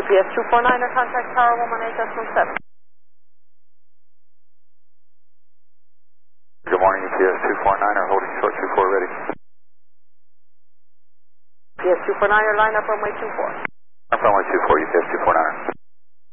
UPS 249er, contact Tower 118.7. Good morning, UPS 249er, holding short 24 ready. UPS 249er, line up runway 24. Runway 24, UPS 249er.